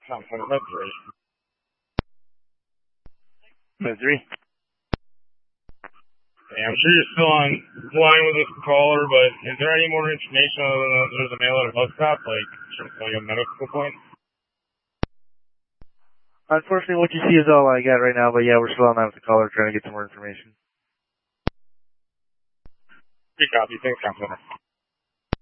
Contact Med 3. Med 3. Yeah, I'm sure you're still on line with this caller, but is there any more information other than there's a mail at a bus stop, like a medical point? Unfortunately, what you see is all I got right now, but yeah, we're still on line with the caller trying to get some more information. Good copy. Thanks, Contact.